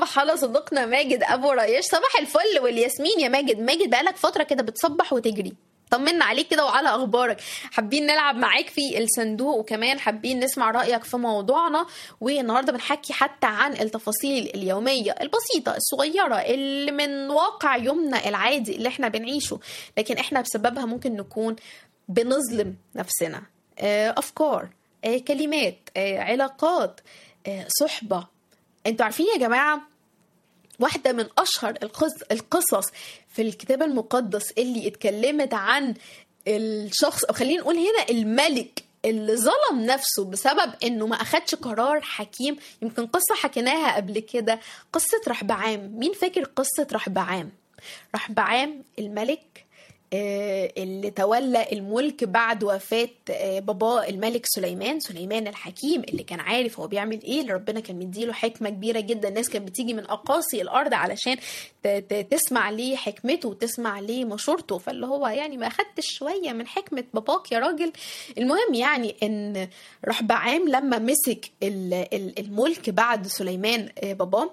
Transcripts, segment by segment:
نصبح على صديقنا ماجد ابو رياش. صباح الفل والياسمين يا ماجد. ماجد بقالك فتره كده بتصبح وتجري، طمنا عليك كده وعلى اخبارك. حابين نلعب معاك في الصندوق، وكمان حابين نسمع رايك في موضوعنا. والنهارده بنحكي حتى عن التفاصيل اليوميه البسيطه الصغيره اللي من واقع يومنا العادي اللي احنا بنعيشه، لكن احنا بسببها ممكن نكون بنظلم نفسنا. افكار، كلمات، علاقات، صحبه. انتوا عارفين يا جماعه، واحدة من أشهر القصص في الكتاب المقدس اللي اتكلمت عن الشخص، أو خلينا نقول هنا الملك اللي ظلم نفسه بسبب إنه ما أخدش قرار حكيم. يمكن قصة حكيناها قبل كده، قصة رحبعام. مين فاكر قصة رحبعام؟ رحبعام الملك اللي تولى الملك بعد وفاة بابا الملك سليمان الحكيم، اللي كان عارف هو بيعمل ايه، اللي ربنا كان مديله حكمة كبيرة جدا. الناس كانت بتيجي من أقاصي الأرض علشان تسمع ليه حكمته وتسمع ليه مشورته. فاللي هو يعني ما أخدتش شوية من حكمة باباك يا راجل. المهم يعني ان رحبعام لما مسك الملك بعد سليمان بابا،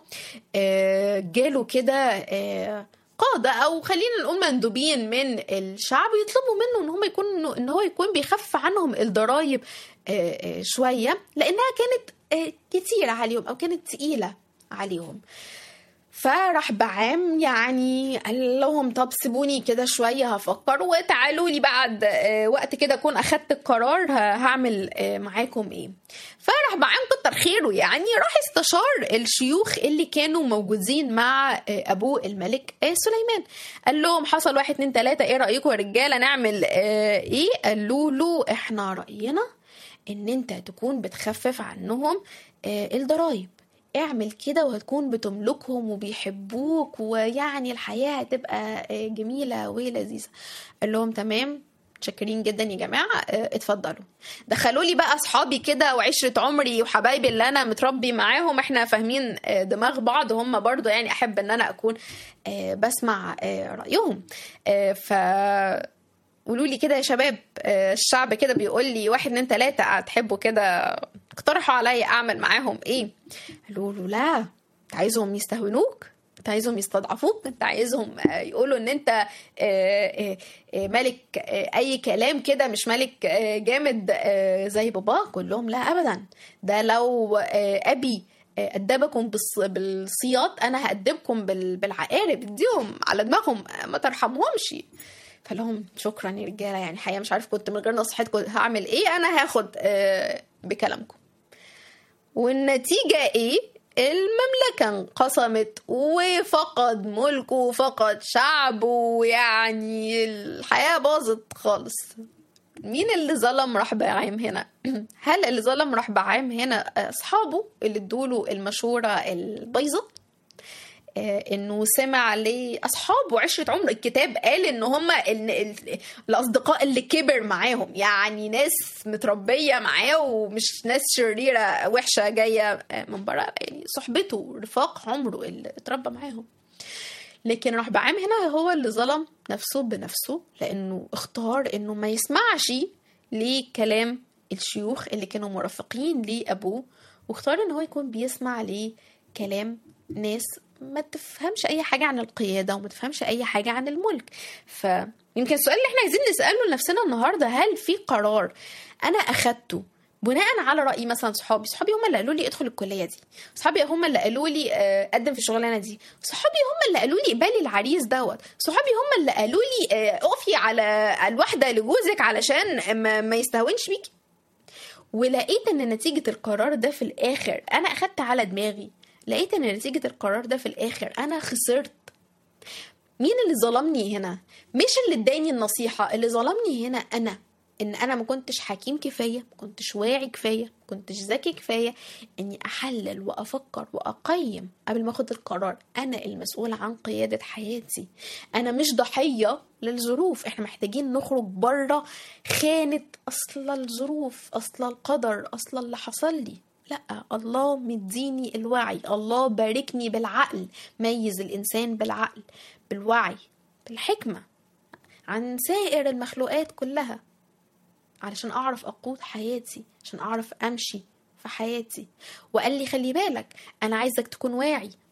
جاله كده قادة، او خلينا نقول مندوبين من الشعب، يطلبوا منه ان هو يكون بيخفف عنهم الضرائب شوية، لانها كانت كتيرة عليهم او كانت تقيلة عليهم. فرحبعام يعني قال لهم طب سيبوني كده شوية هفكر، وتعالوا لي بعد وقت كده اكون اخدت القرار هعمل معاكم ايه. فرحبعام كتر خيره يعني راح استشار الشيوخ اللي كانوا موجودين مع ابوه الملك سليمان. قال لهم حصل 1 2 3، ايه رأيكم يا رجالة نعمل ايه؟ قالوا له احنا رأينا ان انت تكون بتخفف عنهم الضرائب، اعمل كده وهتكون بتملكهم وبيحبوك، ويعني الحياة هتبقى جميلة ولذيذة. قال لهم تمام، شاكرين جدا يا جماعة، اتفضلوا. دخلوا لي بقى اصحابي كده وعشرة عمري وحبايبي اللي انا متربي معاهم، احنا فاهمين دماغ بعض، هم برضو يعني احب ان انا اكون بسمع رأيهم. ف قولوا لي كده يا شباب، الشعب كده بيقول لي 1 2 3، هتحبوا كده اقترحوا عليا اعمل معاهم ايه؟ قالوا له لا، انت عايزهم يستهونوك، انت عايزهم يستضعفوك، انت عايزهم يقولوا ان انت ملك اي كلام كده، مش ملك جامد زي بابا. كلهم لا ابدا، ده لو ابي أدبكم بالصياط أنا هأدبكم بالعقارب، اديهم على دماغهم ما ترحمهمش. فلهم شكرا يا رجاله، يعني حقيقه مش عارف كنت من غير نصيحتكم هعمل ايه، انا هاخد بكلامكم. والنتيجه ايه؟ المملكه انقسمت وفقد ملكه وفقد شعبه، ويعني الحياه باظت خالص. مين اللي ظلم رحبعام هنا؟ هل اللي ظلم رحبعام هنا اصحابه اللي ادوله المشوره البيضه، انه سمع لاصحابه عشرة عمر؟ الكتاب قال ان هم الاصدقاء اللي كبر معاهم، يعني ناس متربيه معاه ومش ناس شريره وحشه جايه من بره، يعني صحبته رفاق عمره اللي اتربى معاهم. لكن رحبعام هنا هو اللي ظلم نفسه بنفسه، لانه اختار انه ما يسمعش لكلام الشيوخ اللي كانوا مرافقين لابوه، واختار ان هو يكون بيسمع لكلام ناس ما تفهمش اي حاجة عن القيادة وما تفهمش اي حاجة عن الملك. فيمكن السؤال اللي احنا عايزين نسأله لنفسنا النهاردة، هل في قرار انا اخدته بناء على رأي مثلا صحابي هم اللي قالوا لي ادخل الكلية دي، صحابي هم اللي قالوا لي قدم في الشغلانة دي، صحابي هم اللي قالوا لي قبالي العريس دوت، صحابي هم اللي قالوا لي اقفي على الواحدة لجوزك علشان ما يستهونش بيكي، ولقيت ان نتيجة القرار ده في الاخر انا اخدت على دماغي، لقيت ان نتيجة القرار ده في الاخر انا خسرت. مين اللي ظلمني هنا؟ مش اللي اداني النصيحة، اللي ظلمني هنا انا، ان انا ما كنتش حكيم كفاية، ما كنتش واعي كفاية، ما كنتش ذكي كفاية اني احلل وافكر واقيم قبل ما اخد القرار. انا المسؤول عن قيادة حياتي، انا مش ضحية للظروف. احنا محتاجين نخرج بره خانة اصل الظروف، اصل القدر، اصل اللي حصل لي. لا، الله مديني الوعي، الله باركني بالعقل، ميز الإنسان بالعقل بالوعي بالحكمة عن سائر المخلوقات كلها، علشان أعرف أقود حياتي، عشان أعرف أمشي في حياتي. وقال لي خلي بالك، أنا عايزك تكون واعي،